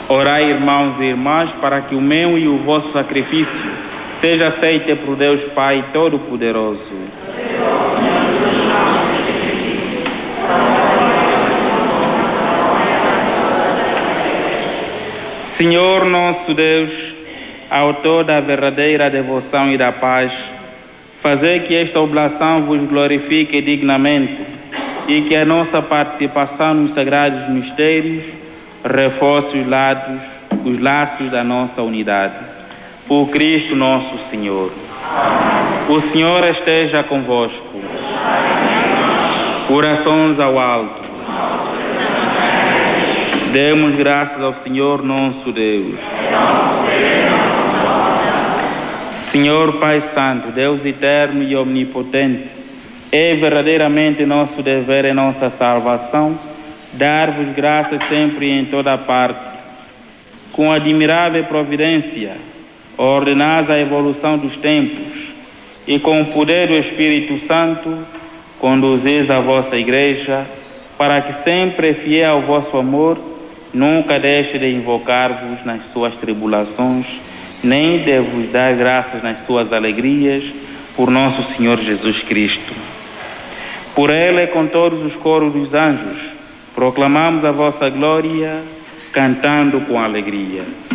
Orai, irmãos e irmãs, para que o meu e o vosso sacrifício seja aceito por Deus Pai Todo-Poderoso. Senhor nosso Deus, autor da verdadeira devoção e da paz, fazei que esta oblação vos glorifique dignamente e que a nossa participação nos sagrados mistérios reforce os laços da nossa unidade. Por Cristo nosso Senhor. O Senhor esteja convosco. Corações ao alto. Demos graças ao Senhor nosso Deus. Senhor Pai Santo, Deus eterno e omnipotente, é verdadeiramente nosso dever e nossa salvação dar-vos graças sempre e em toda parte. Com admirável providência, ordenais a evolução dos tempos e com o poder do Espírito Santo conduzis a vossa Igreja para que sempre fiel ao vosso amor nunca deixe de invocar-vos nas suas tribulações, nem de vos dar graças nas suas alegrias, por nosso Senhor Jesus Cristo. Por Ele, com todos os coros dos anjos, proclamamos a vossa glória, cantando com alegria.